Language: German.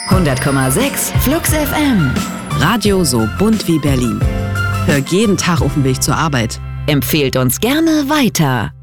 100,6 Flux FM. Radio so bunt wie Berlin. Hör jeden Tag auf dem Weg zur Arbeit. Empfehlt uns gerne weiter.